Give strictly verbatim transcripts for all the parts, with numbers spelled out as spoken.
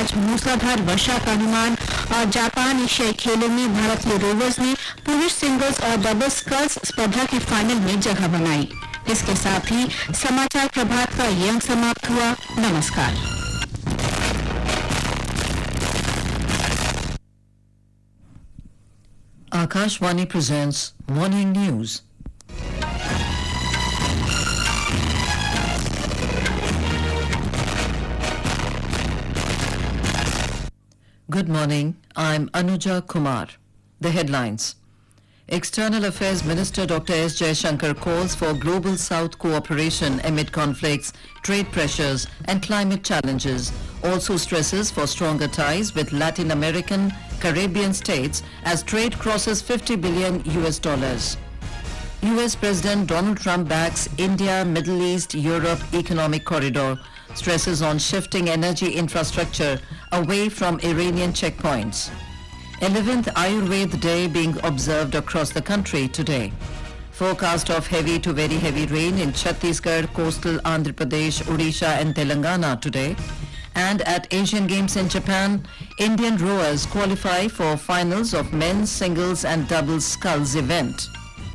आज मूसलाधार वर्षा का अनुमान। और जापान एशियाई खेलों में भारतीय रोवर्स ने पुरुष सिंगल्स और डबल्स स्कल्स स्पर्धा के फाइनल में जगह बनाई। इसके साथ ही समाचार प्रभात का ये अंक समाप्त हुआ। नमस्कार। Akashvani presents Morning News. Good morning, I'm Anuja Kumar. The headlines. External Affairs Minister Doctor S. Jaishankar calls for global South cooperation amid conflicts, trade pressures and climate challenges. Also stresses for stronger ties with Latin American, Caribbean states as trade crosses fifty billion U S dollars. U S President Donald Trump backs India, Middle East, Europe economic corridor. Stresses on shifting energy infrastructure away from Iranian checkpoints. eleventh Ayurveda Day being observed across the country today. Forecast of heavy to very heavy rain in Chhattisgarh, coastal Andhra Pradesh, Odisha and Telangana today. And at Asian Games in Japan, Indian rowers qualify for finals of men's singles and doubles sculls event.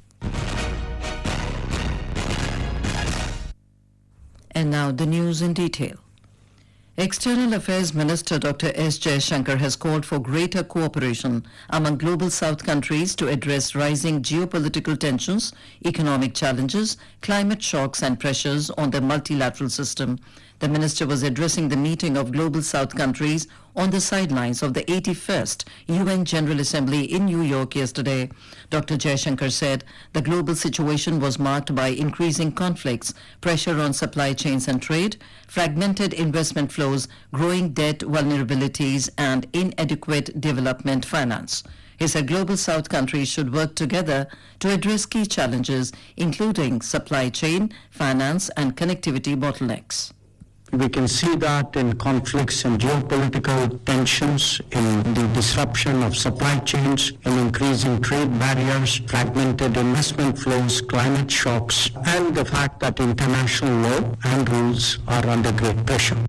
And now the news in detail. External Affairs Minister Doctor S. Jaishankar has called for greater cooperation among Global South countries to address rising geopolitical tensions, economic challenges, climate shocks and pressures on the multilateral system. The minister was addressing the meeting of Global South countries on the sidelines of the eighty-first U N General Assembly in New York yesterday. Doctor Jaishankar said the global situation was marked by increasing conflicts, pressure on supply chains and trade, fragmented investment flows, growing debt vulnerabilities, and inadequate development finance. He said Global South countries should work together to address key challenges, including supply chain, finance, and connectivity bottlenecks. We can see that in conflicts and geopolitical tensions, in the disruption of supply chains, in increasing trade barriers, fragmented investment flows, climate shocks, and the fact that international law and rules are under great pressure.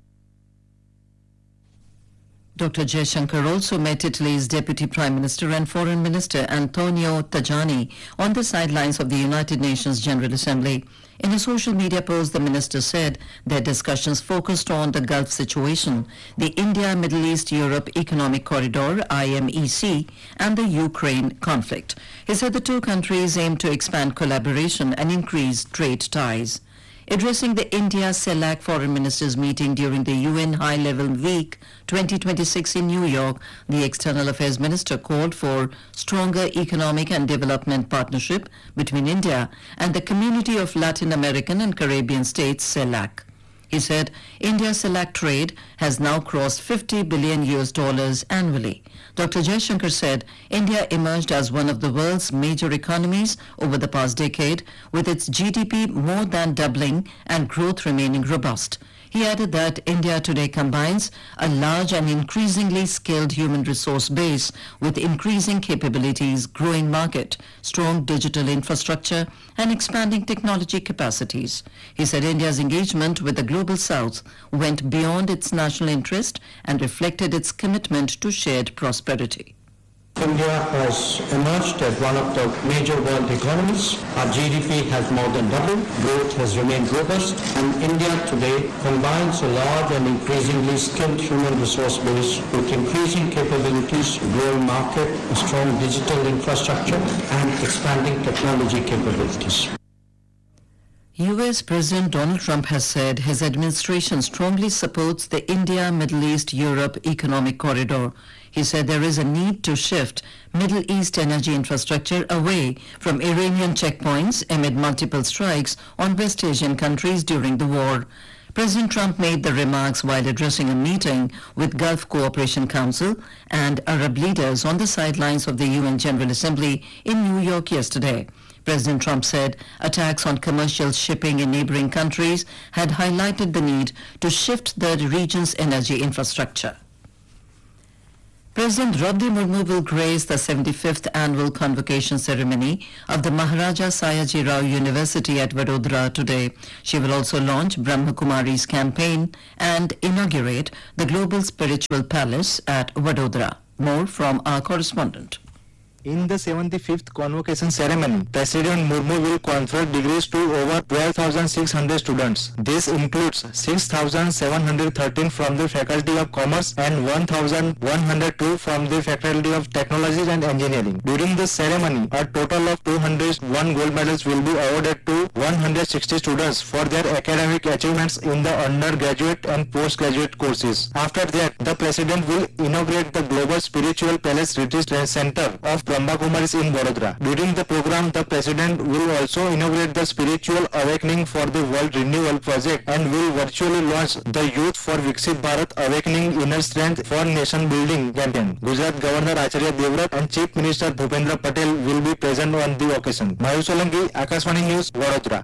Doctor Jaishankar also met Italy's Deputy Prime Minister and Foreign Minister Antonio Tajani on the sidelines of the United Nations General Assembly. In a social media post, the minister said their discussions focused on the Gulf situation, the India-Middle East-Europe Economic Corridor, I M E C, and the Ukraine conflict. He said the two countries aim to expand collaboration and increase trade ties. Addressing the India-CELAC Foreign Ministers meeting during the U N High-Level Week twenty twenty-six in New York, the External Affairs Minister called for stronger economic and development partnership between India and the Community of Latin American and Caribbean States, CELAC. He said India-CELAC trade has now crossed fifty billion U S dollars annually. Doctor Jaishankar said India emerged as one of the world's major economies over the past decade, with its G D P more than doubling and growth remaining robust. He added that India today combines a large and increasingly skilled human resource base with increasing capabilities, growing market, strong digital infrastructure, and expanding technology capacities. He said India's engagement with the Global South went beyond its national interest and reflected its commitment to shared prosperity. India has emerged as one of the major world economies. Our G D P has more than doubled, growth has remained robust, and India today combines a large and increasingly skilled human resource base with increasing capabilities, growing market, a strong digital infrastructure, and expanding technology capabilities. U S President Donald Trump has said his administration strongly supports the India-Middle East-Europe Economic Corridor. He said there is a need to shift Middle East energy infrastructure away from Iranian checkpoints amid multiple strikes on West Asian countries during the war. President Trump made the remarks while addressing a meeting with Gulf Cooperation Council and Arab leaders on the sidelines of the U N General Assembly in New York yesterday. President Trump said attacks on commercial shipping in neighboring countries had highlighted the need to shift the region's energy infrastructure. President Draupadi Murmu will grace the seventy-fifth annual convocation ceremony of the Maharaja Sayaji Rao University at Vadodara today. She will also launch Brahma Kumari's campaign and inaugurate the Global Spiritual Palace at Vadodara. More from our correspondent. In the seventy-fifth convocation ceremony, President Murmu will confer degrees to over twelve thousand six hundred students. This includes six thousand seven hundred thirteen from the Faculty of Commerce and one thousand one hundred two from the Faculty of Technology and Engineering. During the ceremony, a total of two hundred one gold medals will be awarded to one hundred sixty students for their academic achievements in the undergraduate and postgraduate courses. After that, the President will inaugurate the Global Spiritual Palace Retreat Center of Brahma Kumaris in Vadodara. During the program, the President will also inaugurate the Spiritual Awakening for the World Renewal Project and will virtually launch the Youth for Viksit Bharat Awakening Inner Strength for Nation Building campaign. Gujarat Governor Acharya Devvrat and Chief Minister Bhupendra Patel will be present on the occasion. Mayur Solanki, Akashvani News, Vadodara.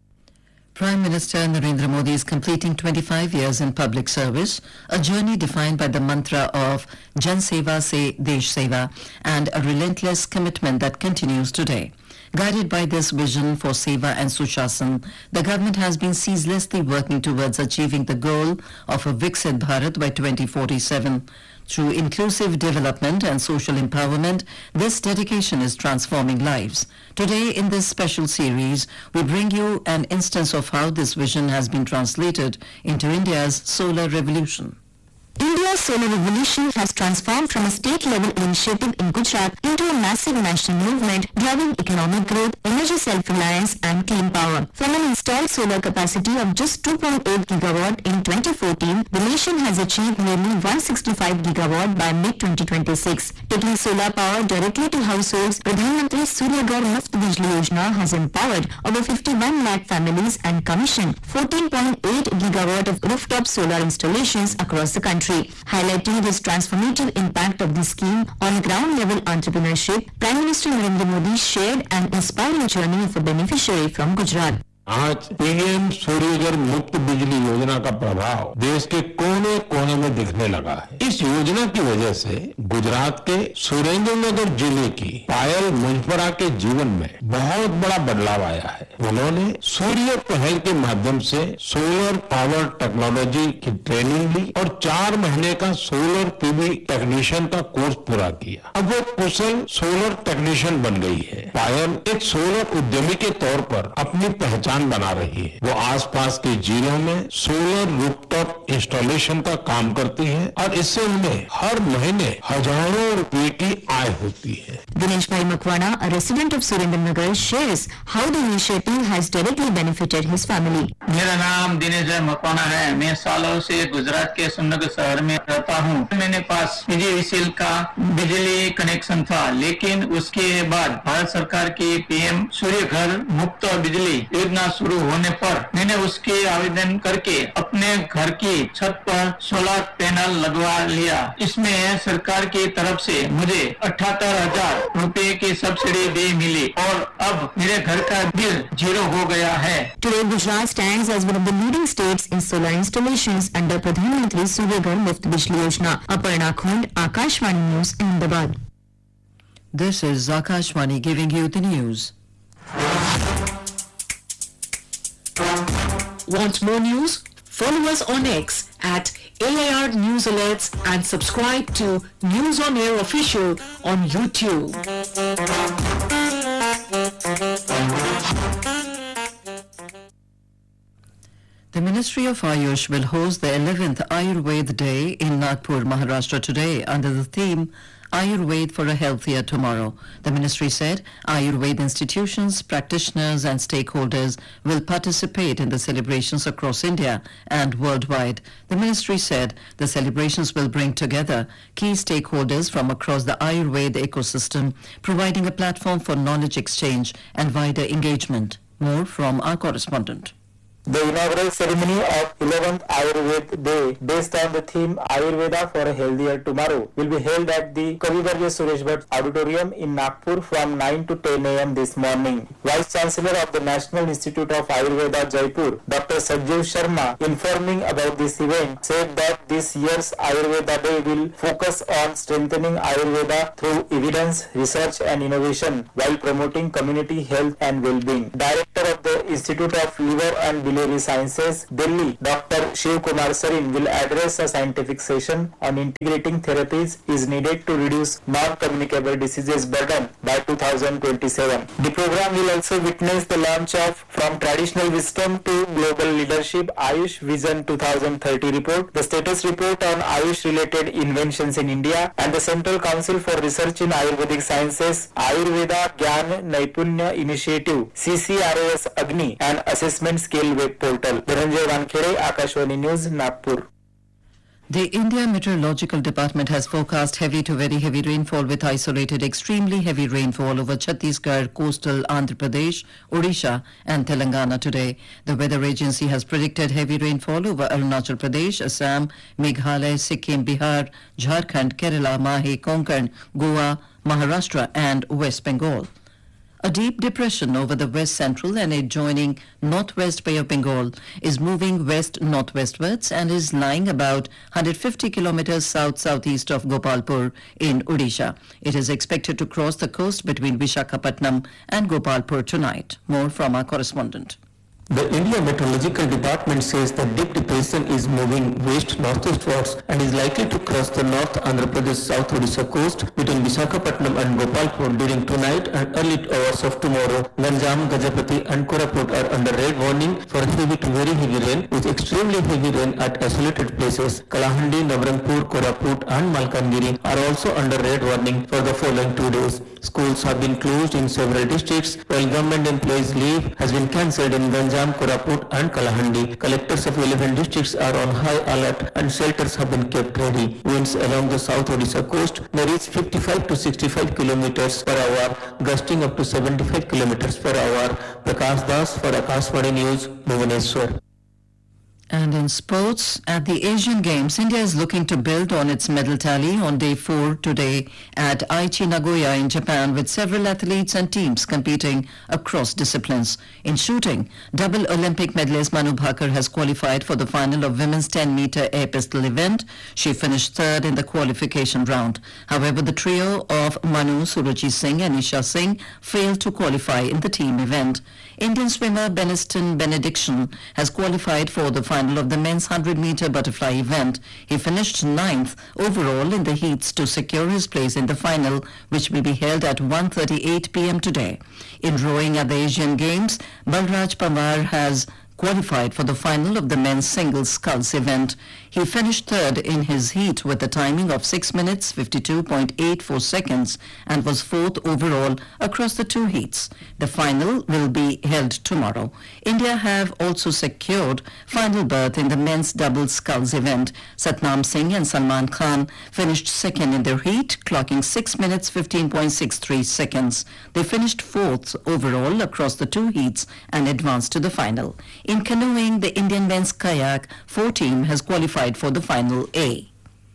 Prime Minister Narendra Modi is completing twenty-five years in public service, a journey defined by the mantra of Jan Seva Se Desh Seva and a relentless commitment that continues today. Guided by this vision for Seva and Sushasana, the government has been ceaselessly working towards achieving the goal of a Viksit Bharat by twenty forty-seven. Through inclusive development and social empowerment, this dedication is transforming lives. Today, in this special series, we bring you an instance of how this vision has been translated into India's solar revolution. India's solar revolution has transformed from a state-level initiative in Gujarat into a massive national movement driving economic growth, energy self-reliance and clean power. From an installed solar capacity of just two point eight gigawatt in twenty fourteen, the nation has achieved nearly one hundred sixty-five gigawatt by mid twenty twenty-six. Taking solar power directly to households, Pradhan Mantri Surya Ghar Muft Bijli Yojana has empowered over fifty-one lakh families and commissioned fourteen point eight gigawatt of rooftop solar installations across the country. Highlighting this transformative impact of the scheme on ground-level entrepreneurship, Prime Minister Narendra Modi shared an inspiring journey of a beneficiary from Gujarat. आज PM Surya Ghar मुफ्त बिजली योजना का प्रभाव देश के कोने कोने में दिखने लगा है। इस योजना की वजह से गुजरात के सुरेंद्रनगर जिले की पायल मुंजपरा के जीवन में बहुत बड़ा बदलाव आया है। उन्होंने सूर्य पहल के माध्यम से सोलर पावर टेक्नोलॉजी की ट्रेनिंग ली और चार महीने का सोलर पीवी टेक्नीशियन का कोर्स पूरा किया। अब वो कुशल सोलर टेक्नीशियन बन गई है। पायल एक सोलर उद्यमी के तौर पर अपनी पहचान बना रही है। वो आसपास के जिलों में सोलर रूफटॉप इंस्टॉलेशन का काम करती है और इससे उन्हें हर महीने हजारों रुपए की आय होती है। Dinesh Bhai Makwana, a resident of Surendranagar, shares how the initiative has directly benefited his family. मेरा नाम दिनेश भाई मकवाना है। मैं सालों से गुजरात के सुरेंद्रनगर शहर में रहता हूँ। मेरे पास पीजीवीसीएल का बिजली कनेक्शन था, लेकिन उसके बाद भारत सरकार की पीएम सूर्य घर मुफ्त बिजली योजना शुरू होने पर मैंने उसके आवेदन करके अपने घर की छत पर सोलर पैनल लगवा लिया। इसमें सरकार की तरफ से मुझे अठहत्तर हजार रुपए की सब्सिडी भी मिली और अब मेरे घर का बिल जीरो हो गया है। Today, Gujarat stands as one of the leading states in solar installations under Pradhan Mantri Surya Ghar Muft Bijli Yojana. Aparna Khund, Akashvani News, Ahmedabad. This is Akashvani giving you the news. Want more news? Follow us on X at A I R News Alerts and subscribe to News on Air Official on YouTube. The Ministry of Ayush will host the eleventh Ayurveda Day in Nagpur, Maharashtra today under the theme Ayurveda for a Healthier Tomorrow. The ministry said Ayurveda institutions, practitioners and stakeholders will participate in the celebrations across India and worldwide. The ministry said the celebrations will bring together key stakeholders from across the Ayurveda ecosystem, providing a platform for knowledge exchange and wider engagement. More from our correspondent. The inaugural ceremony of eleventh Ayurveda Day, based on the theme Ayurveda for a Healthier Tomorrow, will be held at the Kavivarya Suresh Bhatt Auditorium in Nagpur from nine to ten a m this morning. Vice Chancellor of the National Institute of Ayurveda, Jaipur, Doctor Sanjeev Sharma, informing about this event, said that this year's Ayurveda Day will focus on strengthening Ayurveda through evidence, research and innovation while promoting community health and well-being. Director of the Institute of Liver and Biliary Sciences, Delhi, Doctor Shiv Kumar Sarin, will address a scientific session on integrating therapies is needed to reduce non-communicable diseases burden by two thousand twenty-seven. The program will also witness the launch of From Traditional Wisdom to Global Leadership Ayush Vision twenty thirty report, the status report on Ayush-related inventions in India, and the Central Council for Research in Ayurvedic Sciences Ayurveda Gyan Naipunya Initiative C C R O S Agni and Assessment Scale Web Portal. Dhananjay Wankhede, Akashvani News, Nagpur. The India Meteorological Department has forecast heavy to very heavy rainfall with isolated extremely heavy rainfall over Chhattisgarh, coastal Andhra Pradesh, Odisha and Telangana today. The weather agency has predicted heavy rainfall over Arunachal Pradesh, Assam, Meghalaya, Sikkim, Bihar, Jharkhand, Kerala, Mahe, Konkan, Goa, Maharashtra and West Bengal. A deep depression over the west central and adjoining northwest Bay of Bengal is moving west-northwestwards and is lying about one hundred fifty kilometers south-southeast of Gopalpur in Odisha. It is expected to cross the coast between Visakhapatnam and Gopalpur tonight. More from our correspondent. The India Meteorological Department says the deep depression is moving west-northwestwards and is likely to cross the North Andhra Pradesh South Odisha coast between Visakhapatnam and Gopalpur during tonight and early hours of tomorrow. Ganjam, Gajapati and Koraput are under red warning for heavy to very heavy rain with extremely heavy rain at isolated places. Kalahandi, Navrangpur, Koraput and Malkangiri are also under red warning for the following two days. Schools have been closed in several districts while government employees' leave has been cancelled in Ganjam, Koraput and Kalahandi. Collectors of eleven districts are on high alert and shelters have been kept ready. Winds along the South Odisha coast may reach fifty-five to sixty-five kilometers per hour, gusting up to seventy-five kilometers per hour. Prakash Das for Akashvani News, Bhubaneswar. And in sports, at the Asian Games, India is looking to build on its medal tally on day four today at Aichi Nagoya in Japan with several athletes and teams competing across disciplines. In shooting, double Olympic medalist Manu Bhaker has qualified for the final of women's ten meter air pistol event. She finished third in the qualification round. However, the trio of Manu, Suruchi Singh and Isha Singh failed to qualify in the team event. Indian swimmer Beniston Benediction has qualified for the final of the men's one hundred meter butterfly event. He finished ninth overall in the heats to secure his place in the final, which will be held at one thirty-eight p m today. In rowing at the Asian Games, Balraj Pamar has qualified for the final of the men's singles sculls event. He finished third in his heat with a timing of six minutes fifty-two point eight four seconds and was fourth overall across the two heats. The final will be held tomorrow. India have also secured final berth in the men's double sculls event. Satnam Singh and Salman Khan finished second in their heat, clocking six minutes fifteen point six three seconds. They finished fourth overall across the two heats and advanced to the final. In canoeing, the Indian men's kayak four team has qualified for the final A.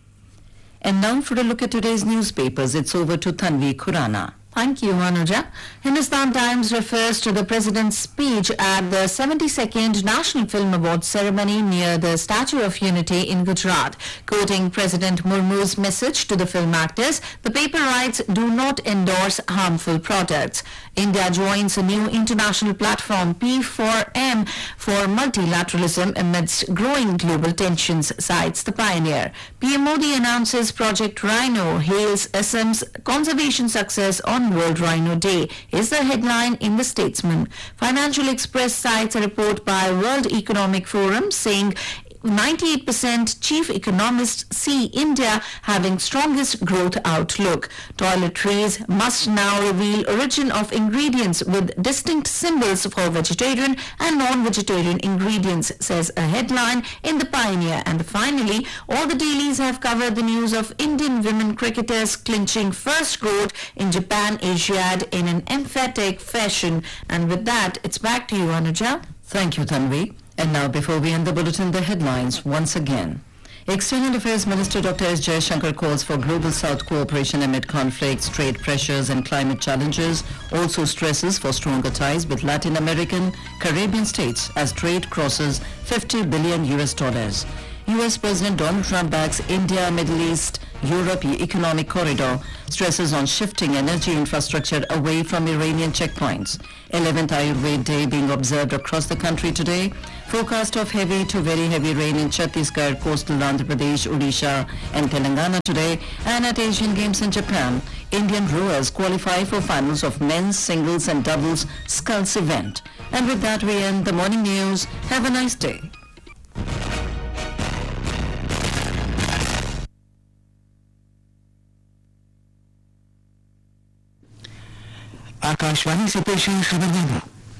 And now for a look at today's newspapers, it's over to Tanvi Khurana. Thank you, Anuja. Hindustan Times refers to the President's speech at the seventy-second National Film Awards ceremony near the Statue of Unity in Gujarat. Quoting President Murmu's message to the film actors, the paper writes, "Do not endorse harmful products." India joins a new international platform, P four M, for multilateralism amidst growing global tensions, cites the pioneer. P M Modi announces Project Rhino, hails Assam's conservation success on World Rhino Day, is the headline in The Statesman. Financial Express cites a report by World Economic Forum saying ninety-eight percent chief economists see India having strongest growth outlook. Toiletries must now reveal origin of ingredients with distinct symbols for vegetarian and non-vegetarian ingredients, says a headline in The Pioneer. And finally, all the dailies have covered the news of Indian women cricketers clinching first gold in Japan Asiad in an emphatic fashion. And with that, it's back to you, Anuja. Thank you, Tanvi. And now, before we end the bulletin, the headlines once again. External Affairs Minister Doctor S. Jaishankar calls for Global South cooperation amid conflicts, trade pressures and climate challenges, also stresses for stronger ties with Latin American, Caribbean states as trade crosses fifty billion U S dollars. U S President Donald Trump backs India, Middle East, Europe economic corridor, stresses on shifting energy infrastructure away from Iranian checkpoints. eleventh Ayurveda Day being observed across the country today. Forecast of heavy to very heavy rain in Chhattisgarh, coastal Andhra Pradesh, Odisha and Telangana today. And at Asian Games in Japan, Indian rowers qualify for finals of men's singles and doubles sculls event. And with that we end the morning news. Have a nice day. Akashvani से पेश है खबरनामा।